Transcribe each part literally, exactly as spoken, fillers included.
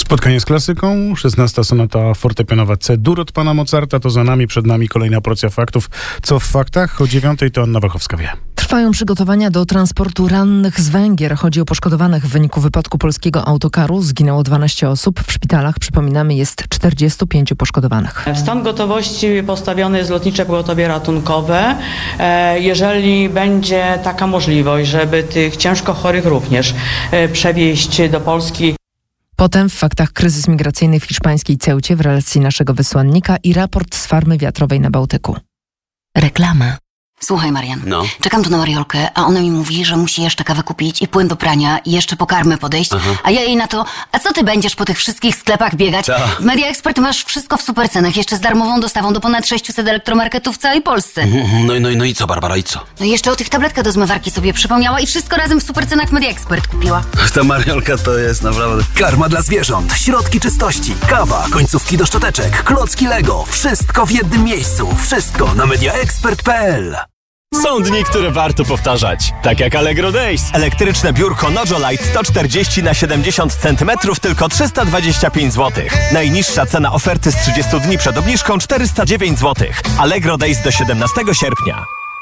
Spotkanie z klasyką, szesnasta sonata fortepianowa C-dur od pana Mozarta, to za nami, przed nami kolejna porcja faktów. Co w faktach? O dziewiątej to Anna Wachowska wie. Trwają przygotowania do transportu rannych z Węgier. Chodzi o poszkodowanych w wyniku wypadku polskiego autokaru. Zginęło dwanaście osób. W szpitalach, przypominamy, jest czterdziestu pięciu poszkodowanych. W stan gotowości postawione jest lotnicze pogotowie ratunkowe. Jeżeli będzie taka możliwość, żeby tych ciężko chorych również przewieźć do Polski. Potem w faktach kryzys migracyjny w hiszpańskiej Ceucie w relacji naszego wysłannika i raport z farmy wiatrowej na Bałtyku. Reklama. Słuchaj, Marian, no. Czekam tu na Mariolkę, a ona mi mówi, że musi jeszcze kawę kupić i płyn do prania i jeszcze po karmę podejść, Aha. a ja jej na to, a co ty będziesz po tych wszystkich sklepach biegać? Ta. W Media Expert masz wszystko w super cenach, jeszcze z darmową dostawą do ponad sześciuset elektromarketów w całej Polsce. No i no, no i co, Barbara, i co? No i jeszcze o tych tabletkach do zmywarki sobie przypomniała i wszystko razem w super cenach w Media Expert kupiła. Ta Mariolka to jest naprawdę... Karma dla zwierząt, środki czystości, kawa, końcówki do szczoteczek, klocki Lego. Wszystko w jednym miejscu. Wszystko na media expert kropka p l. Są dni, które warto powtarzać. Tak jak Allegro Days. Elektryczne biurko Nojolite sto czterdzieści na siedemdziesiąt centymetrów tylko trzysta dwadzieścia pięć złotych. Najniższa cena oferty z trzydziestu dni przed obniżką czterysta dziewięć złotych. Allegro Days do siedemnastego sierpnia.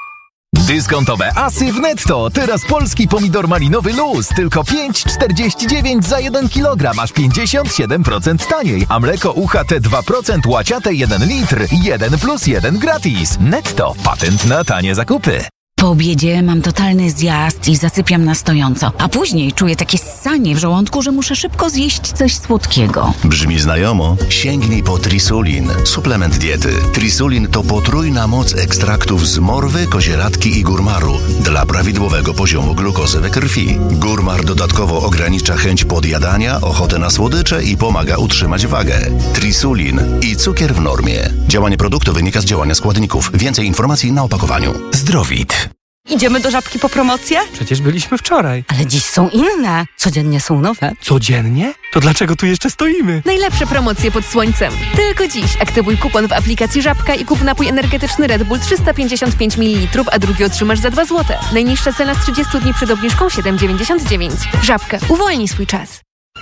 Dyskontowe asy w Netto. Teraz polski pomidor malinowy luz. Tylko pięć czterdzieści dziewięć za jeden kilogram, aż pięćdziesiąt siedem procent taniej. A mleko U H T dwa procent łaciate jeden litr. jeden plus jeden gratis. Netto. Patent na tanie zakupy. Po obiedzie mam totalny zjazd i zasypiam na stojąco, a później czuję takie ssanie w żołądku, że muszę szybko zjeść coś słodkiego. Brzmi znajomo? Sięgnij po Trisulin, suplement diety. Trisulin to potrójna moc ekstraktów z morwy, kozieradki i górmaru dla prawidłowego poziomu glukozy we krwi. Górmar dodatkowo ogranicza chęć podjadania, ochotę na słodycze i pomaga utrzymać wagę. Trisulin i cukier w normie. Działanie produktu wynika z działania składników. Więcej informacji na opakowaniu. Zdrowit. Idziemy do Żabki po promocję? Przecież byliśmy wczoraj. Ale dziś są inne. Codziennie są nowe. Codziennie? To dlaczego tu jeszcze stoimy? Najlepsze promocje pod słońcem. Tylko dziś aktywuj kupon w aplikacji Żabka i kup napój energetyczny Red Bull trzysta pięćdziesiąt pięć mililitrów, a drugi otrzymasz za dwa złote. Najniższa cena z trzydziestu dni przed obniżką siedem dziewięćdziesiąt dziewięć. Żabka. Uwolnij swój czas.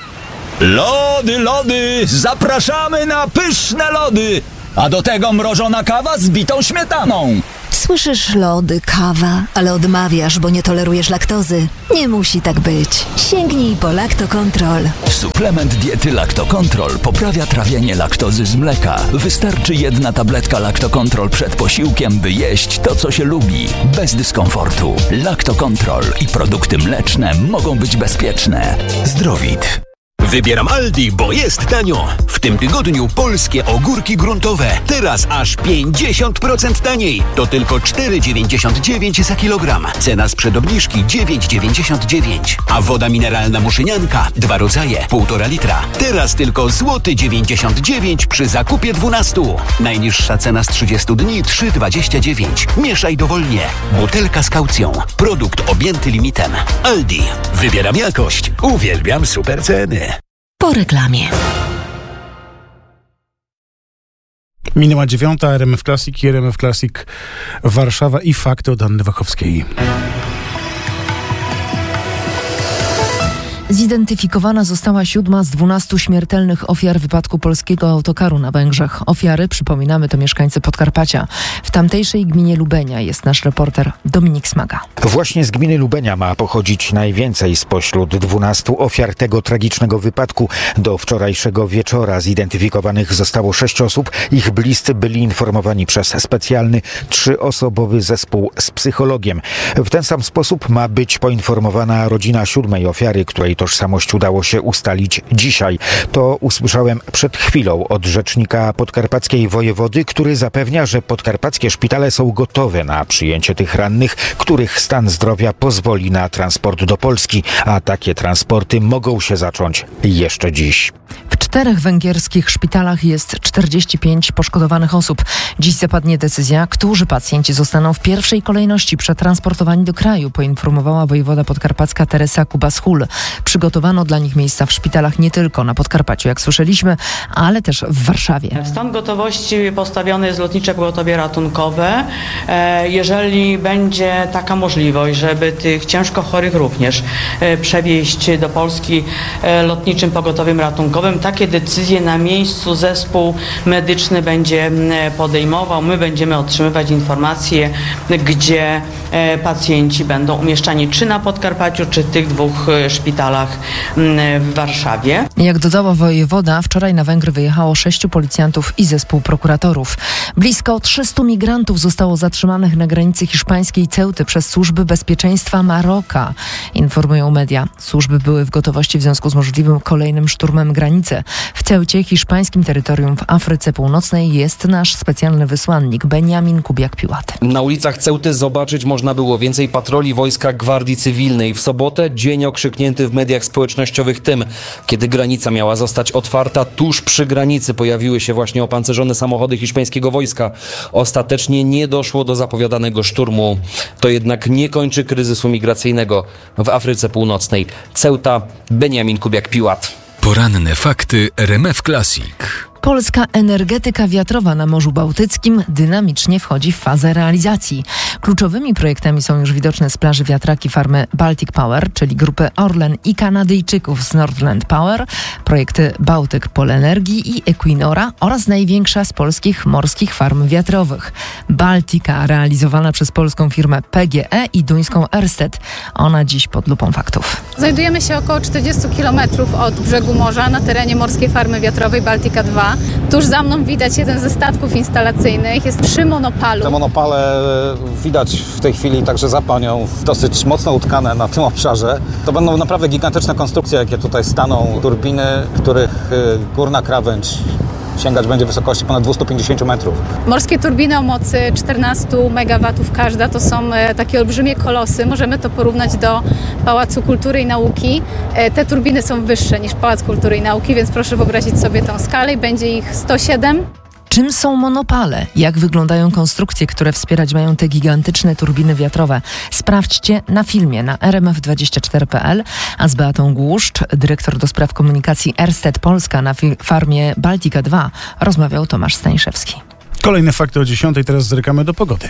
Lody, lody! Zapraszamy na pyszne lody! A do tego mrożona kawa z bitą śmietaną. Słyszysz lody, kawa, ale odmawiasz, bo nie tolerujesz laktozy. Nie musi tak być. Sięgnij po Lactocontrol. Suplement diety Lactocontrol poprawia trawienie laktozy z mleka. Wystarczy jedna tabletka Lactocontrol przed posiłkiem, by jeść to, co się lubi. Bez dyskomfortu. Lactocontrol i produkty mleczne mogą być bezpieczne. Zdrowit. Wybieram Aldi, bo jest tanio. W tym tygodniu polskie ogórki gruntowe. Teraz aż pięćdziesiąt procent taniej. To tylko cztery dziewięćdziesiąt dziewięć za kilogram. Cena sprzed obniżki dziewięć dziewięćdziesiąt dziewięć. A woda mineralna Muszynianka, dwa rodzaje, półtora litra. Teraz tylko złoty dziewięćdziesiąt dziewięć przy zakupie dwunastu. Najniższa cena z trzydziestu dni trzy dwadzieścia dziewięć. Mieszaj dowolnie. Butelka z kaucją. Produkt objęty limitem. Aldi. Wybieram jakość. Uwielbiam super ceny. Po reklamie. Minęła dziewiąta, R M F Classic i R M F Classic Warszawa i fakty od Anny Wachowskiej. Zidentyfikowana została siódma z dwunastu śmiertelnych ofiar wypadku polskiego autokaru na Węgrzech. Ofiary, przypominamy, to mieszkańcy Podkarpacia. W tamtejszej gminie Lubenia jest nasz reporter Dominik Smaga. Właśnie z gminy Lubenia ma pochodzić najwięcej spośród dwunastu ofiar tego tragicznego wypadku. Do wczorajszego wieczora zidentyfikowanych zostało sześć osób. Ich bliscy byli informowani przez specjalny trzyosobowy zespół z psychologiem. W ten sam sposób ma być poinformowana rodzina siódmej ofiary, której tożsamość udało się ustalić dzisiaj. To usłyszałem przed chwilą od rzecznika podkarpackiej wojewody, który zapewnia, że podkarpackie szpitale są gotowe na przyjęcie tych rannych, których stan zdrowia pozwoli na transport do Polski, a takie transporty mogą się zacząć jeszcze dziś. W czterech węgierskich szpitalach jest czterdzieści pięć poszkodowanych osób. Dziś zapadnie decyzja, którzy pacjenci zostaną w pierwszej kolejności przetransportowani do kraju, poinformowała wojewoda podkarpacka Teresa Kubas-Hul. Przygotowano dla nich miejsca w szpitalach nie tylko na Podkarpaciu, jak słyszeliśmy, ale też w Warszawie. W stan gotowości postawione jest lotnicze pogotowie ratunkowe. Jeżeli będzie taka możliwość, żeby tych ciężko chorych również przewieźć do Polski lotniczym pogotowiem ratunkowym, takie decyzje na miejscu zespół medyczny będzie podejmował. My będziemy otrzymywać informacje, gdzie pacjenci będą umieszczani, czy na Podkarpaciu, czy w tych dwóch szpitalach w Warszawie. Jak dodała wojewoda, wczoraj na Węgry wyjechało sześciu policjantów i zespół prokuratorów. Blisko trzystu migrantów zostało zatrzymanych na granicy hiszpańskiej Ceuty przez służby bezpieczeństwa Maroka, informują media. Służby były w gotowości w związku z możliwym kolejnym szturmem granicy. W Ceucie, hiszpańskim terytorium w Afryce Północnej, jest nasz specjalny wysłannik Beniamin Kubiak-Piłat. Na ulicach Ceuty zobaczyć można było więcej patroli wojska Gwardii Cywilnej. W sobotę dzień okrzyknięty w mediach społecznościowych tym, kiedy granica miała zostać otwarta. Tuż przy granicy pojawiły się właśnie opancerzone samochody hiszpańskiego wojska. Ostatecznie nie doszło do zapowiadanego szturmu. To jednak nie kończy kryzysu migracyjnego w Afryce Północnej. Ceuta, Beniamin Kubiak-Piłat. Poranne fakty R M F Classic. Polska energetyka wiatrowa na Morzu Bałtyckim dynamicznie wchodzi w fazę realizacji. Kluczowymi projektami są już widoczne z plaży wiatraki farmy Baltic Power, czyli grupy Orlen i Kanadyjczyków z Nordland Power, projekty Bałtyk Polenergii i Equinora oraz największa z polskich morskich farm wiatrowych. Baltica, realizowana przez polską firmę P G E i duńską Ørsted. Ona dziś pod lupą faktów. Znajdujemy się około czterdzieści kilometrów od brzegu morza na terenie morskiej farmy wiatrowej Baltica dwa. Tuż za mną widać jeden ze statków instalacyjnych, jest przy monopalu. Te monopale widać w tej chwili także za panią dosyć mocno utkane na tym obszarze. To będą naprawdę gigantyczne konstrukcje, jakie tutaj staną. Turbiny, których górna krawędź sięgać będzie wysokości ponad dwieście pięćdziesiąt metrów. Morskie turbiny o mocy czternaście megawatów każda to są takie olbrzymie kolosy. Możemy to porównać do Pałacu Kultury i Nauki. Te turbiny są wyższe niż Pałac Kultury i Nauki, więc proszę wyobrazić sobie tą skalę. Będzie ich sto siedem. Czym są monopale? Jak wyglądają konstrukcje, które wspierać mają te gigantyczne turbiny wiatrowe? Sprawdźcie na filmie na r m f dwadzieścia cztery kropka p l, a z Beatą Głuszcz, dyrektor do spraw komunikacji Ørsted Polska na fi- farmie Baltica dwa, rozmawiał Tomasz Staniszewski. Kolejne fakty o dziesiątej, teraz zerkamy do pogody.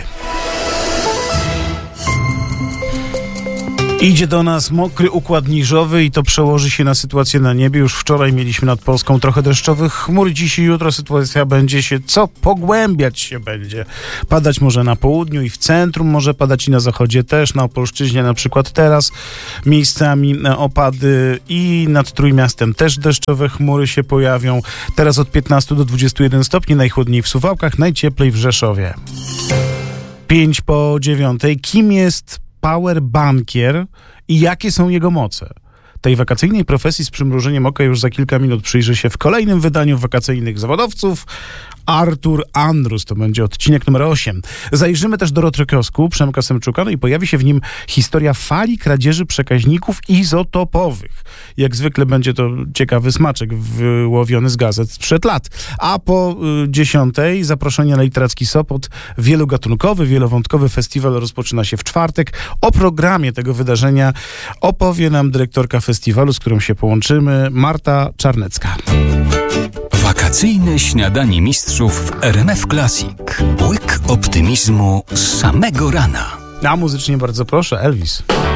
Idzie do nas mokry układ niżowy i to przełoży się na sytuację na niebie. Już wczoraj mieliśmy nad Polską trochę deszczowych chmur. Dziś i jutro sytuacja będzie się co? Pogłębiać się będzie. Padać może na południu i w centrum, może padać i na zachodzie też. Na Opolszczyźnie na przykład teraz miejscami opady i nad Trójmiastem też deszczowe chmury się pojawią. Teraz od piętnastu do dwudziestu jeden stopni, najchłodniej w Suwałkach, najcieplej w Rzeszowie. Pięć po dziewiątej. Kim jest power bankier i jakie są jego moce? Tej wakacyjnej profesji z przymrużeniem oka już za kilka minut przyjrzy się w kolejnym wydaniu Wakacyjnych Zawodowców Artur Andrus. To będzie odcinek numer osiem. Zajrzymy też do retrokiosku Przemka Semczuka, no i pojawi się w nim historia fali kradzieży przekaźników izotopowych. Jak zwykle będzie to ciekawy smaczek wyłowiony z gazet sprzed lat. A po y, dziesiątej zaproszenie na Literacki Sopot. Wielogatunkowy, wielowątkowy festiwal rozpoczyna się w czwartek. O programie tego wydarzenia opowie nam dyrektorka festiwalu, z którą się połączymy, Marta Czarnecka. Wakacyjne śniadanie mistrzów w R M F Classic. Łyk optymizmu z samego rana. A muzycznie bardzo proszę, Elvis.